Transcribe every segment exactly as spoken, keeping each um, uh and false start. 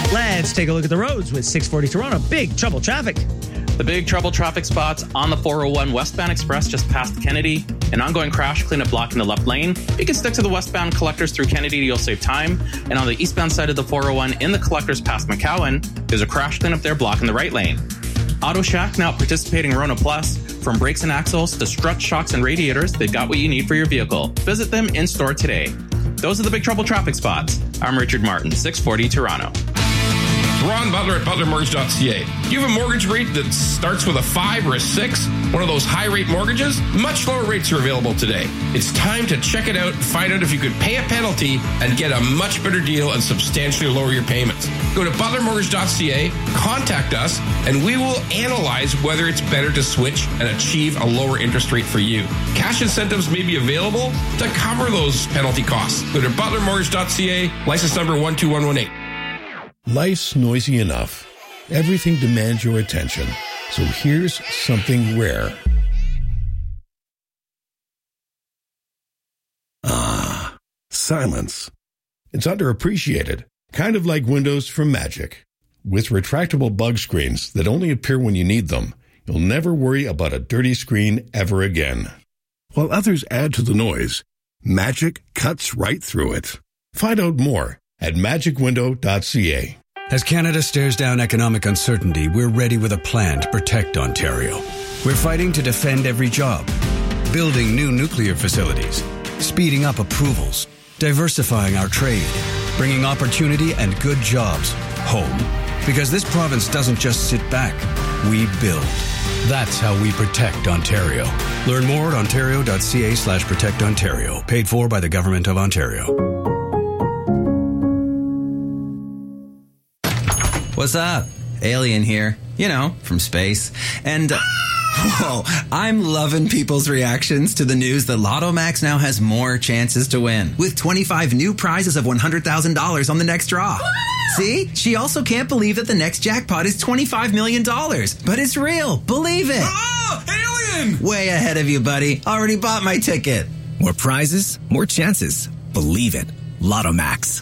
Let's take a look at the roads with six forty Toronto. Big trouble traffic. The big trouble traffic spots on the four oh one westbound express just past Kennedy. An ongoing crash cleanup block in the left lane. You can stick to the westbound collectors through Kennedy, you'll save time. And on the eastbound side of the four oh one in the collectors past McCowan, there's a crash cleanup there block in the right lane. Auto Shack now participating Rona Plus. From brakes and axles to strut shocks and radiators, they've got what you need for your vehicle. Visit them in store today. Those are the big trouble traffic spots. I'm Richard Martin, six forty Toronto. Ron Butler at butler mortgage dot c a. You have a mortgage rate that starts with a five or a six? One of those high-rate mortgages? Much lower rates are available today. It's time to check it out and find out if you could pay a penalty and get a much better deal and substantially lower your payments. Go to butler mortgage dot c a, contact us, and we will analyze whether it's better to switch and achieve a lower interest rate for you. Cash incentives may be available to cover those penalty costs. Go to butler mortgage dot c a, license number one two one one eight. Life's noisy enough. Everything demands your attention. So here's something rare. Ah, silence. It's underappreciated, kind of like Windows from Magic. With retractable bug screens that only appear when you need them, you'll never worry about a dirty screen ever again. While others add to the noise, Magic cuts right through it. Find out more at magic window dot c a. As Canada stares down economic uncertainty, we're ready with a plan to protect Ontario. We're fighting to defend every job, building new nuclear facilities, speeding up approvals, diversifying our trade, bringing opportunity and good jobs home. Because this province doesn't just sit back, we build. That's how we protect Ontario. Learn more at ontario dot c a slash protect Ontario. Paid for by the Government of Ontario. What's up? Alien here. You know, from space. And, uh, whoa, I'm loving people's reactions to the news that Lotto Max now has more chances to win. With twenty-five new prizes of one hundred thousand dollars on the next draw. See? She also can't believe that the next jackpot is twenty-five million dollars. But it's real. Believe it. Oh, alien! Way ahead of you, buddy. Already bought my ticket. More prizes, more chances. Believe it. Lotto Max.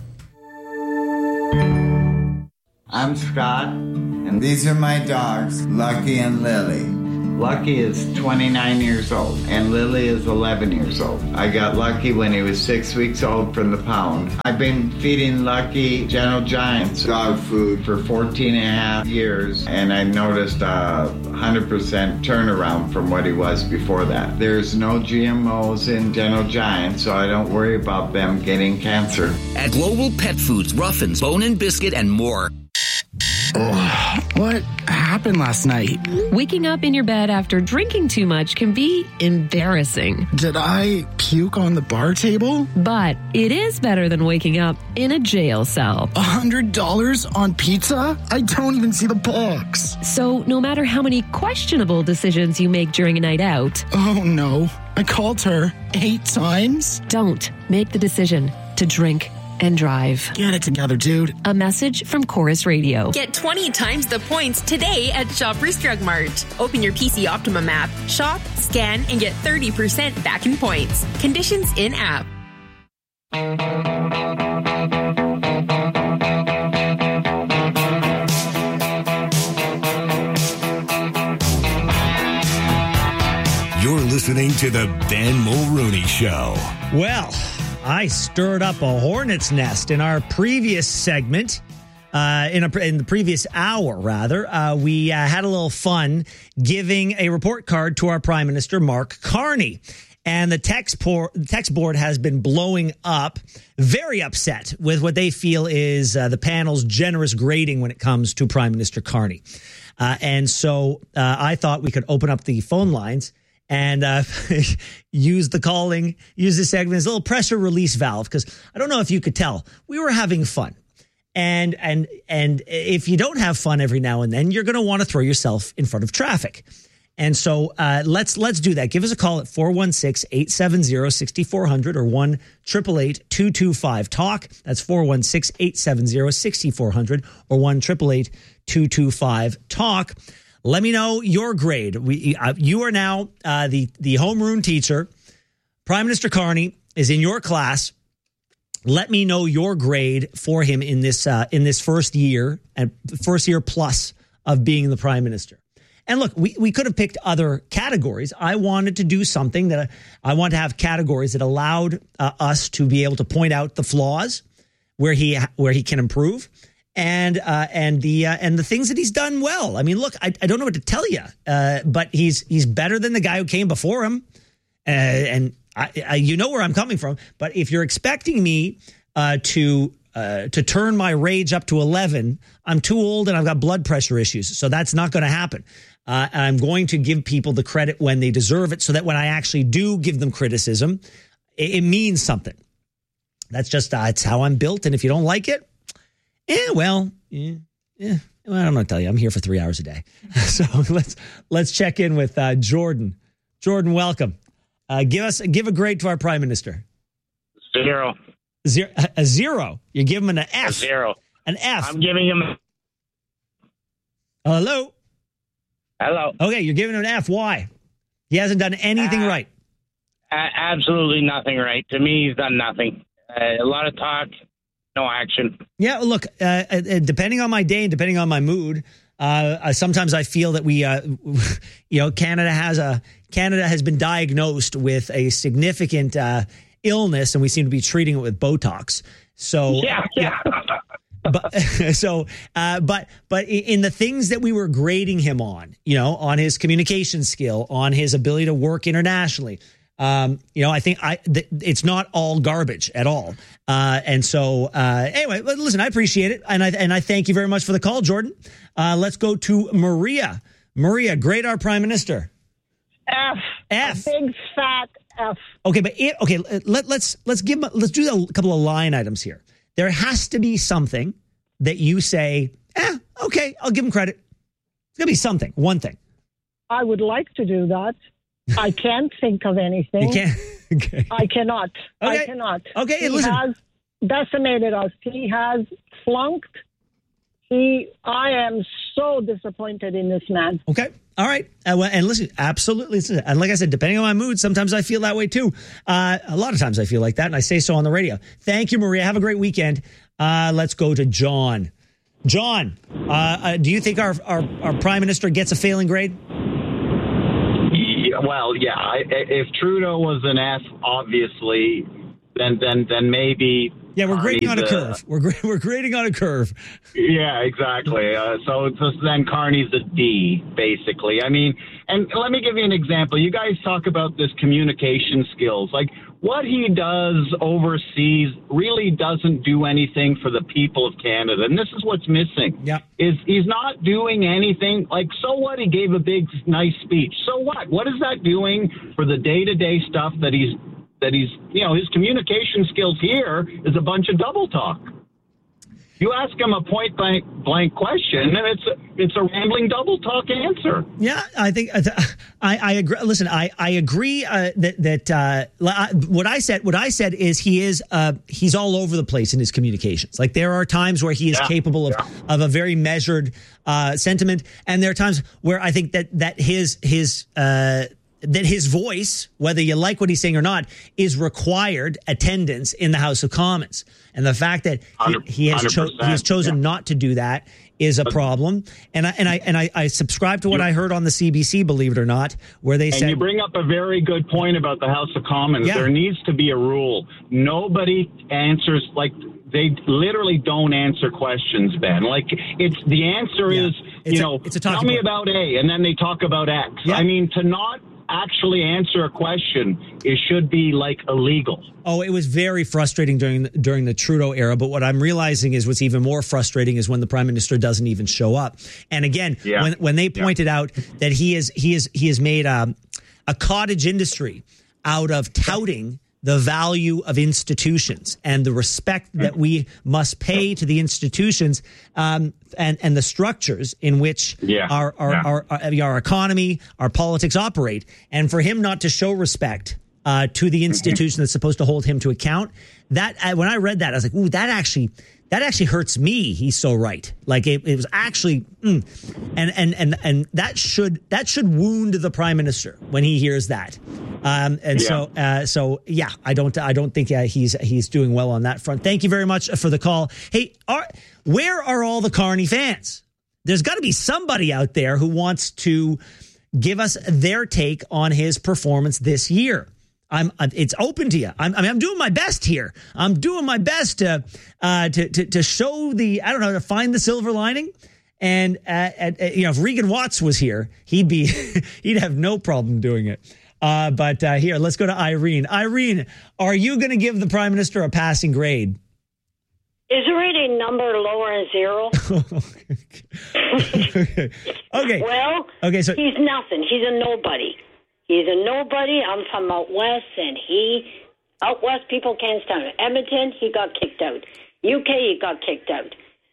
I'm Scott, and these are my dogs, Lucky and Lily. Lucky is twenty-nine years old, and Lily is eleven years old. I got Lucky when he was six weeks old from the pound. I've been feeding Lucky Gentle Giants dog food for fourteen and a half years, and I noticed a one hundred percent turnaround from what he was before that. There's no G M Os in Gentle Giant, so I don't worry about them getting cancer. At Global Pet Foods, Ruffins, Bone and Biscuit, and more. Oh, what happened last night? Waking up in your bed after drinking too much can be embarrassing. Did I puke on the bar table? But it is better than waking up in a jail cell. A hundred dollars on pizza? I don't even see the box. So no matter how many questionable decisions you make during a night out. Oh no, I called her eight times. Don't make the decision to drink and drive. Get it together, dude. A message from Chorus Radio. Get twenty times the points today at Shoppers Drug Mart. Open your P C Optimum app, shop, scan, and get thirty percent back in points. Conditions in app. You're listening to the Ben Mulrooney Show. Well, I stirred up a hornet's nest in our previous segment. Uh, in, a, in the previous hour, rather, uh, we uh, had a little fun giving a report card to our Prime Minister, Mark Carney. And the text, por- the text board has been blowing up, very upset with what they feel is uh, the panel's generous grading when it comes to Prime Minister Carney. Uh, and so uh, I thought we could open up the phone lines and uh, use the calling, use this segment as a little pressure release valve, because I don't know if you could tell, we were having fun. And and and if you don't have fun every now and then, you're going to want to throw yourself in front of traffic. And so uh, let's let's do that. Give us a call at four one six, eight seven zero, six four zero zero or one eight eight eight, two two five, talk. That's four one six, eight seven zero, six four zero zero or one eight eight eight, two two five, talk. Let me know your grade. We, uh, you are now uh, the, the homeroom teacher. Prime Minister Carney is in your class. let me know your grade for him in this uh, in this first year and first year plus of being the prime minister. And look, we, we could have picked other categories. I wanted to do something that I, I want to have categories that allowed uh, us to be able to point out the flaws where he where he can improve, and uh, and the uh, and the things that he's done well. I mean, look, I, I don't know what to tell you, uh, but he's he's better than the guy who came before him, uh, and I, I, you know where I'm coming from. But if you're expecting me uh, to uh, to turn my rage up to eleven, I'm too old and I've got blood pressure issues, so that's not going to happen. Uh, and I'm going to give people the credit when they deserve it so that when I actually do give them criticism, it, it means something. That's just, uh, it's how I'm built. And if you don't like it, eh, well, yeah, yeah. Well, I'm going to tell you, I'm here for three hours a day. So let's, let's check in with uh, Jordan. Jordan, welcome. Uh, give us, give a grade to our prime minister. Zero. Zero. A zero. You give him an F. A zero. An F. I'm giving him. Hello. Hello. Okay, you're giving him an F. Why? He hasn't done anything uh, right. A- absolutely nothing right. To me, he's done nothing. Uh, a lot of talk, no action. Yeah, look, uh, uh, depending on my day and depending on my mood, uh, sometimes I feel that we, uh, you know, Canada has a Canada has been diagnosed with a significant uh, illness, and we seem to be treating it with Botox. So yeah, yeah. But so, uh, but but in the things that we were grading him on, you know, on his communication skill, on his ability to work internationally, um, you know, I think I th- it's not all garbage at all. Uh, and so, uh, anyway, listen, I appreciate it, and I and I thank you very much for the call, Jordan. Uh, let's go to Maria. Maria, grade our prime minister. F. F. A big fat F. Okay, but it, okay, let, let's let's give let's do a couple of line items here. There has to be something that you say, eh, okay, I'll give him credit. It's going to be something, one thing. I would like to do that. I can't think of anything. You can't? Okay. I cannot. Okay. I cannot. Okay, he listen. has decimated us. He has flunked. He. I am so disappointed in this man. Okay. All right. Uh, well, and listen, absolutely. Listen, and like I said, depending on my mood, sometimes I feel that way too. Uh, a lot of times I feel like that, and I say so on the radio. Thank you, Maria. Have a great weekend. Uh, let's go to John. John, uh, uh, do you think our, our, our prime minister gets a failing grade? Yeah, well, yeah. I, if Trudeau was an F, obviously, then then then maybe. Yeah, we're grading on a the, curve. We're gra- we're grading on a curve. Yeah, exactly. Uh, so, so then Carney's a D, basically. I mean, and let me give you an example. You guys talk about this communication skills. Like, what he does overseas really doesn't do anything for the people of Canada. And this is what's missing. Yeah. Is he's not doing anything. Like, so what? He gave a big, nice speech. So what? What is that doing for the day-to-day stuff that he's that he's, you know, his communication skills here is a bunch of double talk. You ask him a point blank, blank question, and it's a, it's a rambling double talk answer. Yeah, I think I, I agree. Listen, I I agree uh, that that uh, what I said what I said is he is uh, he's all over the place in his communications. Like, there are times where he is yeah, capable of, yeah. of a very measured uh, sentiment, and there are times where I think that that his his. Uh, that his voice, whether you like what he's saying or not, is required attendance in the House of Commons. And the fact that he, he has cho- he has chosen yeah. not to do that is a problem. And I and I and I, I subscribe to what I heard on the C B C, believe it or not, where they and said. And you bring up a very good point about the House of Commons. Yeah. There needs to be a rule. Nobody answers, like, they literally don't answer questions, Ben. Like, it's the answer yeah. is, it's you a, know, it's a tell me point. about A, and then they talk about X. Yeah. I mean, to not actually answer a question, it should be, like, illegal. Oh, it was very frustrating during the, during the Trudeau era. But what I'm realizing is what's even more frustrating is when the prime minister doesn't even show up. And again, yeah. when when they pointed yeah. out that he is he is he has made a, a cottage industry out of touting the value of institutions and the respect that we must pay to the institutions um, and and the structures in which yeah. our our, yeah. our, our our economy, our politics operate. And for him not to show respect Uh, to the institution that's supposed to hold him to account. That uh, when I read that, I was like, "Ooh, that actually, that actually hurts me." He's so right. Like it, it was actually, mm. and and and and that should that should wound the prime minister when he hears that. Um, and Yeah. so, uh, so yeah, I don't, I don't think uh, he's he's doing well on that front. Thank you very much for the call. Hey, are, where are all the Carney fans? There's got to be somebody out there who wants to give us their take on his performance this year. I'm. It's open to you. I'm. I mean, I'm doing my best here. I'm doing my best to, uh, to to to show the. I don't know, to find the silver lining. And uh, uh, you know, if Regan Watts was here, he'd be he'd have no problem doing it. Uh, but uh, here, let's go to Irene. Irene, are you going to give the Prime Minister a passing grade? Is there any number lower than zero? okay. okay. Well, okay, so he's nothing. He's a nobody. He's a nobody. I'm from out west, and he, out west, people can't stand it. Edmonton, he got kicked out. U K, he got kicked out.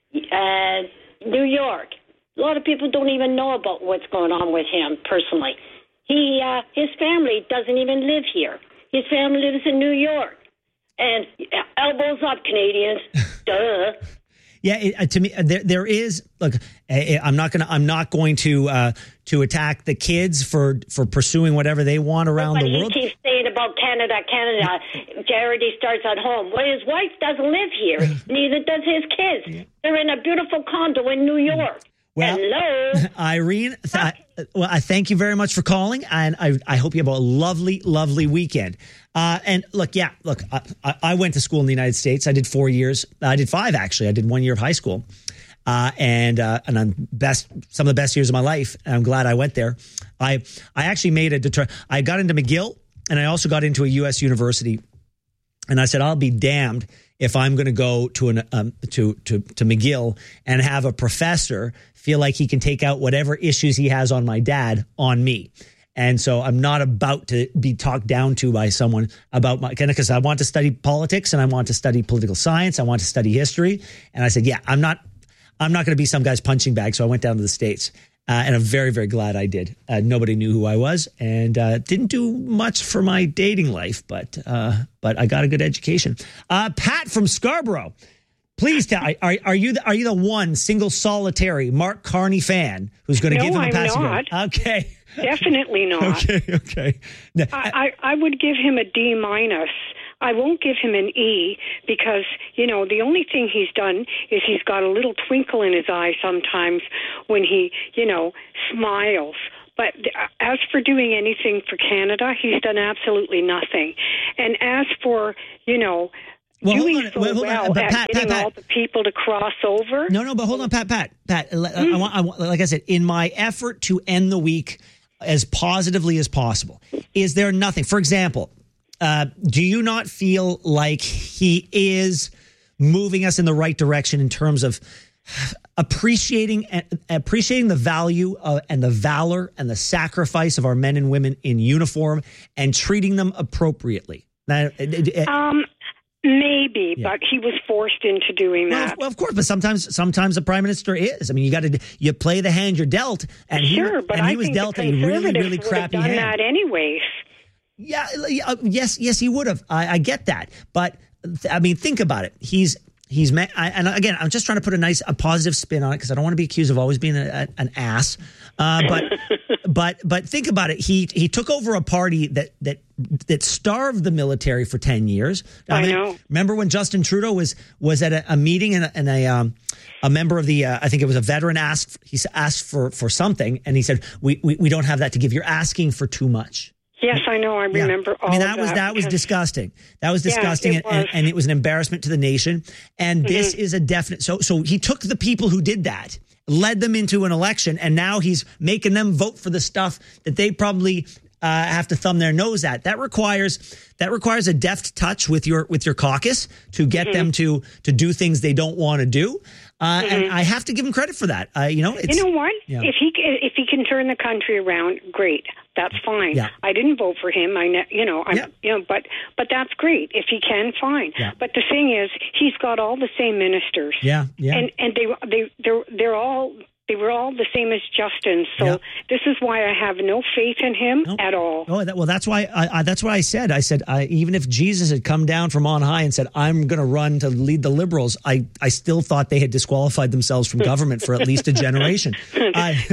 Uh, New York, a lot of people don't even know about what's going on with him personally. He, uh, his family doesn't even live here. His family lives in New York. And elbows up, Canadians. Duh. Yeah, it, uh, to me, uh, there there is. Look, I, I'm not gonna. I'm not going to uh, to attack the kids for for pursuing whatever they want around but the he world. keeps saying about Canada, Canada. Charity starts at home. Well, his wife doesn't live here. Neither does his kids. They're in a beautiful condo in New York. Well, Hello, Irene. Th- I, well, I thank you very much for calling, and I I hope you have a lovely, lovely weekend. Uh, and look, yeah, look, I, I went to school in the United States. I did four years. I did five, actually. I did one year of high school. Uh, and uh, and I'm best some of the best years of my life. And I'm glad I went there. I I actually made a deter- I got into McGill, and I also got into a U S university. And I said, I'll be damned if I'm going to go to an um, to to to McGill and have a professor feel like he can take out whatever issues he has on my dad on me. And so I'm not about to be talked down to by someone about my, because I want to study politics and I want to study political science. I want to study history. And I said, yeah, I'm not, I'm not going to be some guy's punching bag. So I went down to the States uh, and I'm very, very glad I did. Uh, nobody knew who I was and uh, didn't do much for my dating life, but, uh, but I got a good education. Uh, Pat from Scarborough, please tell, are, are you the, are you the one single solitary Mark Carney fan who's going to No, give him a I'm passing not. grade? Okay. Definitely not. Okay, okay. No, I, I, I would give him a D minus. I won't give him an E because, you know, the only thing he's done is he's got a little twinkle in his eye sometimes when he, you know, smiles. But as for doing anything for Canada, he's done absolutely nothing. And as for, you know, Well, hold doing on. so Wait, hold on. well But at Pat, getting Pat, Pat. all the people to cross over. No, no, but hold on, Pat, Pat, Pat. I, I want, I want, like I said, in my effort to end the week as positively as possible, is there nothing? For example, uh, do you not feel like he is moving us in the right direction in terms of appreciating appreciating the value of, and the valor and the sacrifice of our men and women in uniform and treating them appropriately? Now, Um, maybe, Yeah. but he was forced into doing Well, that. of- well, of course, but sometimes, sometimes the prime minister is. I mean, you got to you play the hand you're dealt, and he, Sure, but and he I was think dealt the a really, Conservatives really would have crappy done hand. that anyways. Yeah, uh, yes, yes, he would have. I, I get that, but th- I mean, think about it. He's he's ma- I, and again, I'm just trying to put a nice, a positive spin on it because I don't want to be accused of always being a, a, an ass. Uh, but but but think about it. He he took over a party that that that starved the military for ten years. I mean, know. Remember when Justin Trudeau was was at a, a meeting and a, and a um a member of the uh, I think it was a veteran asked he asked for for something and he said we we, we don't have that to give. You're asking for too much. Yes, I know. I remember all I mean, of that was that was because- disgusting. That was Yeah, disgusting, it and, and, was. and it was an embarrassment to the nation. And this Mhm. is a definite. So, so he took the people who did that, led them into an election, and now he's making them vote for the stuff that they probably uh, have to thumb their nose at. That requires that requires a deft touch with your with your caucus to get Mhm. them to to do things they don't want to do. Uh, Mhm. And I have to give him credit for that. Uh, you know, it's, you know what? Yeah. If he ca- if he can turn the country around, great. That's fine. Yeah. I didn't vote for him. I ne- you know I Yeah. you know but but that's great if he can. Fine. Yeah. But the thing is, he's got all the same ministers. Yeah, yeah. And and they they they're they're all. They were all the same as Justin, so Yeah. this is why I have no faith in him at all. Oh, that, well, that's why I, I, that's what I said. I said I, even if Jesus had come down from on high and said, "I'm going to run to lead the Liberals," I, I still thought they had disqualified themselves from government for at least a generation. Uh,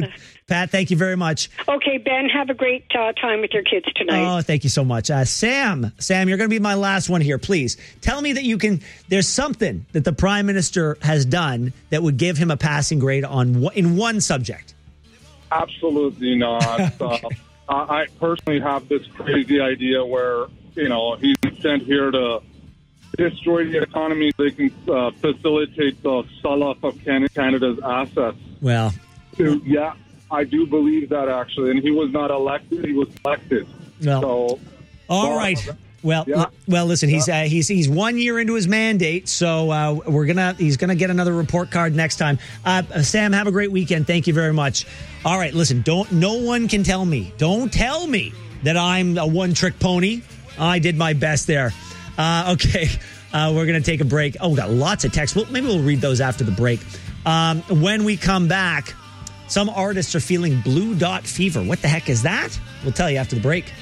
Pat, thank you very much. Okay, Ben, have a great uh, time with your kids tonight. Oh, thank you so much. Uh, Sam, Sam, you're going to be my last one here. Please tell me that you can, there's something that the Prime Minister has done that would give him a passing grade on in one subject. Absolutely not. okay. uh, I personally have this crazy idea where, you know, he's sent here to destroy the economy so they can uh, facilitate the sell-off of Canada's assets. Well, so, yeah. I do believe that, actually. And he was not elected. He was elected. Well, so, all well, right. Well, yeah. l- well. Listen, he's uh, he's he's one year into his mandate, so uh, we're gonna he's gonna get another report card next time. Uh, Sam, have a great weekend. Thank you very much. All right, listen. Don't no one can tell me. Don't tell me that I'm a one trick pony. I did my best there. Uh, okay, uh, we're gonna take a break. Oh, we got lots of texts. Well, maybe we'll read those after the break. Um, when we come back. Some artists are feeling blue dot fever. What the heck is that? We'll tell you after the break.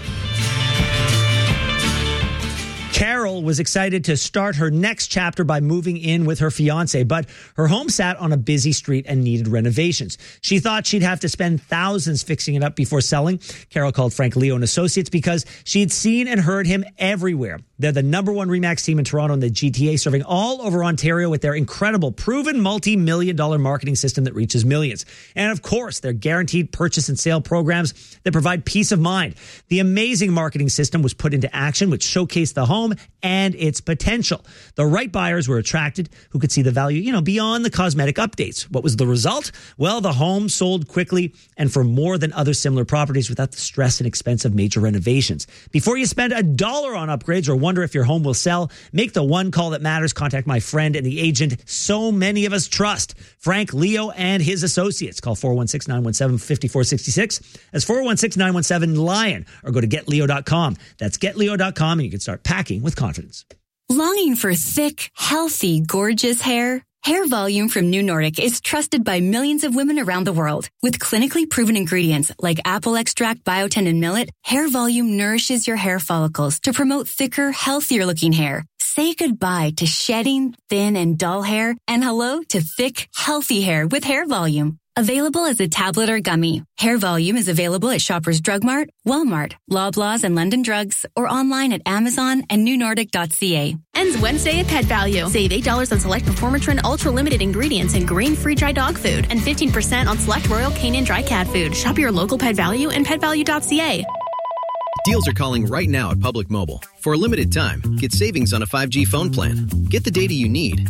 Carol was excited to start her next chapter by moving in with her fiance, but her home sat on a busy street and needed renovations. She thought she'd have to spend thousands fixing it up before selling. Carol called Frank Leo and Associates because she'd seen and heard him everywhere. They're the number one RE/MAX team in Toronto and the G T A, serving all over Ontario with their incredible, proven multi-million dollar marketing system that reaches millions. And of course, their guaranteed purchase and sale programs that provide peace of mind. The amazing marketing system was put into action, which showcased the home and its potential. The right buyers were attracted who could see the value, you know, beyond the cosmetic updates. What was the result? Well, the home sold quickly and for more than other similar properties without the stress and expense of major renovations. Before you spend a dollar on upgrades or wonder if your home will sell, make the one call that matters. Contact my friend and the agent so many of us trust, Frank Leo and his associates. Call four one six, nine one seven, five four six six. That's four one six, nine one seven, LION, or go to get leo dot com. That's get leo dot com, and you can start packing with confidence. Longing for thick, healthy, gorgeous hair? Hair Volume from New Nordic is trusted by millions of women around the world. With clinically proven ingredients like apple extract, biotin, and millet, Hair Volume nourishes your hair follicles to promote thicker, healthier-looking hair. Say goodbye to shedding, thin, and dull hair, and hello to thick, healthy hair with Hair Volume. Available as a tablet or gummy, Hair Volume is available at Shoppers Drug Mart, Walmart, Loblaws, and London Drugs, or online at Amazon and new nordic dot c a. Ends Wednesday at Pet Value. Save eight dollars on select Performatrin Ultra Limited ingredients and grain-free dry dog food, and fifteen percent on select Royal Canin dry cat food. Shop your local Pet Value and pet value dot c a. Deals are calling right now at Public Mobile. For a limited time, get savings on a five G phone plan. Get the data you need